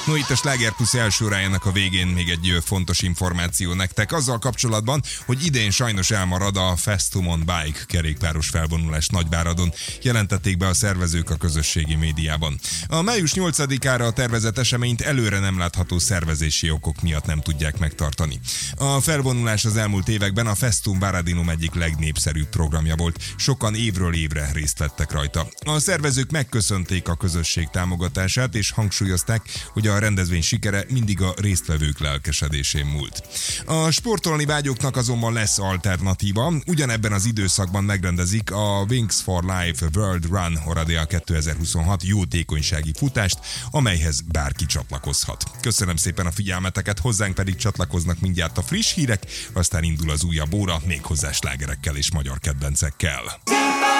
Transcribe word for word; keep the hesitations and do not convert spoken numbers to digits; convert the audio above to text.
No, itt a Sláger Plusz első órájának a végén még egy fontos információ nektek azzal kapcsolatban, hogy idén sajnos elmarad a Festum on Bike kerékpáros felvonulás Nagyváradon, jelentették be a szervezők a közösségi médiában. A május nyolcadikára a tervezett eseményt előre nem látható szervezési okok miatt nem tudják megtartani. A felvonulás az elmúlt években a Festum Varadinum egyik legnépszerűbb programja volt, sokan évről évre részt vettek rajta. A szervezők megköszönték a közösség támogatását és hangsúlyozták, hogy a rendezvény sikere mindig a résztvevők lelkesedésén múlt. A sportolni vágyóknak azonban lesz alternatíva. Ugyanebben az időszakban megrendezik a Wings for Life World Run Oradea kétezer-huszonhat jótékonysági futást, amelyhez bárki csatlakozhat. Köszönöm szépen a figyelmeteket, hozzánk pedig csatlakoznak mindjárt a friss hírek, aztán indul az újabb óra, méghozzá slágerekkel és magyar kedvencekkel.